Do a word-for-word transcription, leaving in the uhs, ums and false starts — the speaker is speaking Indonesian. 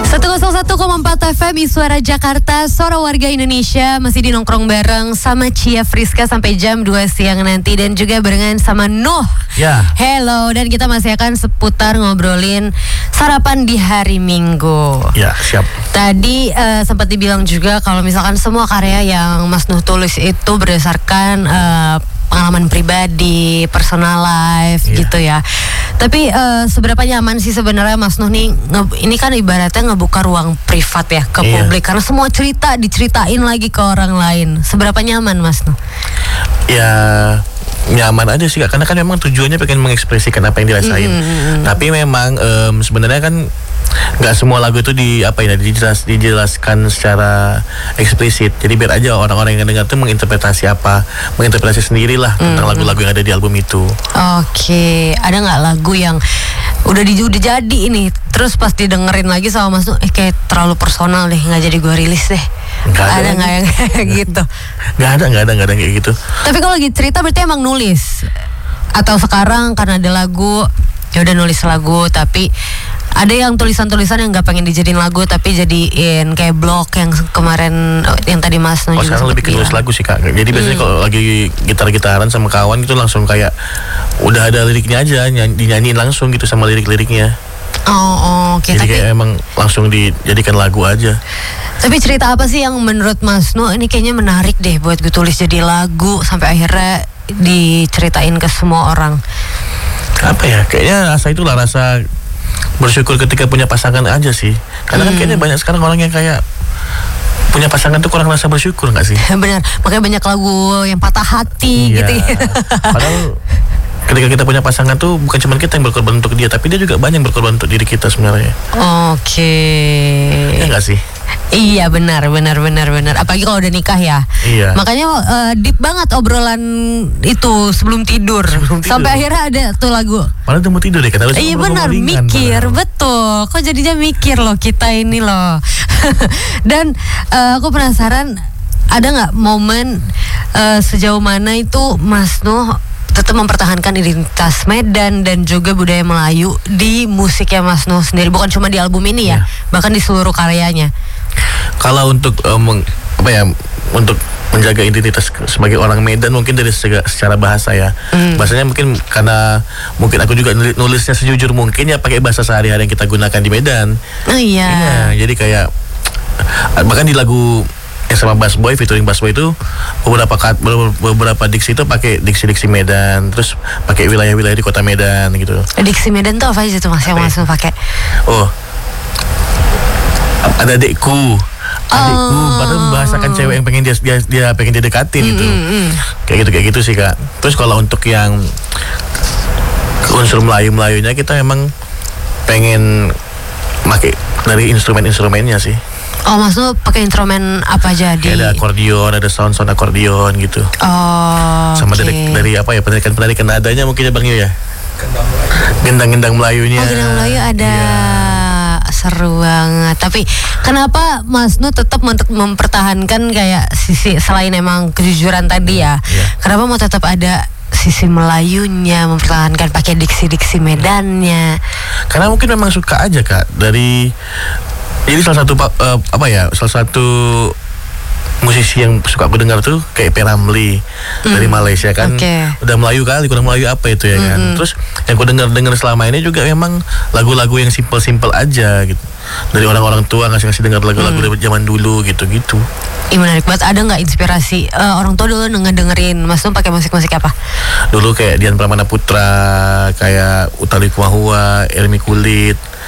seratus satu koma empat F M Suara Jakarta, suara warga Indonesia. Masih di nongkrong bareng sama Cia Friska sampai jam dua siang nanti. Dan juga barengan sama Nuh. Ya. Hello. Dan kita masih akan seputar ngobrolin sarapan di hari Minggu. Ya, siap. Tadi uh, sempat dibilang juga kalau misalkan semua karya yang Mas Nuh tulis itu berdasarkan uh, pengalaman pribadi, personal life, yeah. gitu ya. Tapi uh, seberapa nyaman sih sebenarnya Mas Nuh nih? Nge- ini kan ibaratnya ngebuka ruang privat ya ke yeah. publik, karena semua cerita diceritain lagi ke orang lain. Seberapa nyaman Mas Nuh? Ya nyaman aja sih Kak, karena kan memang tujuannya pengen mengekspresikan apa yang dirasain. Mm-hmm. Tapi memang um, sebenarnya kan nggak semua lagu itu di apa ya dijelas, dijelaskan secara eksplisit. Jadi biar aja orang-orang yang dengar tuh menginterpretasi apa, menginterpretasi sendirilah mm-hmm. tentang lagu-lagu yang ada di album itu. Oke, okay. Ada nggak lagu yang udah di udah jadi ini, terus pas didengerin lagi sama Mas Nuh, eh kayak terlalu personal deh, nggak jadi gue rilis deh. Gak ada, ada nggak yang kayak gitu? Nggak ada, nggak ada, nggak ada kayak gitu. Tapi kalau lagi cerita berarti emang nulis, atau sekarang karena ada lagu ya udah nulis lagu, tapi ada yang tulisan-tulisan yang nggak pengen dijadiin lagu tapi jadiin kayak blog yang kemarin yang tadi Mas Nuh oh, juga sekarang lebih ke nulis lagu sih Kak. Jadi biasanya hmm. kalau lagi gitar-gitaran sama kawan itu langsung kayak udah ada liriknya aja, nyanyi, dinyanyiin langsung gitu sama lirik-liriknya. Oh, oh oke. Okay. Jadi tapi, kayak emang langsung dijadikan lagu aja. Tapi cerita apa sih yang menurut Mas Nuh ini kayaknya menarik deh buat gue tulis jadi lagu sampai akhirnya diceritain ke semua orang? Apa ya? Kayaknya rasa itulah rasa bersyukur ketika punya pasangan aja sih. Karena hmm. kan kayaknya banyak sekarang orang yang kayak punya pasangan tuh kurang rasa bersyukur gak sih? Benar, makanya banyak lagu yang patah hati iya. gitu ya. Padahal ketika kita punya pasangan tuh bukan cuma kita yang berkorban untuk dia, tapi dia juga banyak yang berkorban untuk diri kita sebenarnya. Oke. Okay. Iya gak sih? Iya benar benar benar benar. Apalagi kalau udah nikah ya. Iya. Makanya uh, deep banget obrolan itu sebelum tidur. Sebelum tidur. Sampai akhirnya ada tuh lagu. Malah udah mau tidur deh kata. Iya benar, mikir padahal. Betul. Kok jadinya mikir loh kita ini loh. Dan uh, aku penasaran ada nggak momen uh, sejauh mana itu Mas Nuh tetap mempertahankan identitas Medan dan juga budaya Melayu di musiknya Mas Nuh sendiri, bukan cuma di album ini ya, yeah. bahkan di seluruh karyanya. Kalau untuk um, apa ya, untuk menjaga identitas sebagai orang Medan mungkin dari secara, secara bahasa ya, mm. bahasanya mungkin karena mungkin aku juga nulisnya sejujur mungkin ya pakai bahasa sehari-hari yang kita gunakan di Medan. Oh iya. Yeah, jadi kayak bahkan di lagu yang sama Bass Boy, featuring Bass Boy itu beberapa beberapa diksi itu pakai diksi-diksi Medan, terus pakai wilayah-wilayah di kota Medan gitu. Diksi Medan tuh apa aja tuh Mas yang Mas Nuh pakai? Oh, ada adekku, adekku, oh. padahal membahasakan cewek yang pengen dia dia, dia pengen dia dekatin mm, gitu, mm, mm. kayak gitu kayak gitu sih Kak. Terus kalau untuk yang unsur Melayu-Melayunya kita emang pengen pakai dari instrumen-instrumennya sih. Oh, Mas Nuh pakai instrumen apa jadi? Kayak ada akordeon, ada sound-sound akordeon gitu. Oh. Sama okay. dari dari apa ya, penarikan-penarikan nadanya mungkin ya Bang Yu ya. Gendang-gendang Melayunya. Oh, gendang Melayu ada. Yeah. Seru banget. Tapi kenapa Mas Nuh tetap untuk mempertahankan kayak sisi selain emang kejujuran tadi ya? Yeah. Kenapa mau tetap ada sisi Melayunya, mempertahankan pakai diksi-diksi Medannya? Karena mungkin memang suka aja Kak dari. Jadi salah satu uh, apa ya, salah satu musisi yang suka aku dengar tuh kayak P. Ramlee mm. dari Malaysia kan, okay. udah Melayu kali, kurang Melayu apa itu ya kan. Mm-hmm. Terus yang aku dengar-dengar selama ini juga memang lagu-lagu yang simple-simple aja gitu. Dari orang-orang tua ngasih-ngasih dengar lagu-lagu mm. dari zaman dulu gitu-gitu. Ih menarik banget. Ada nggak inspirasi uh, orang tua dulu ngedengerin Mas Nuh pakai musik-musik apa? Dulu kayak Dian Pramana Putra, kayak Utha Likumahua, Elmi Kulit.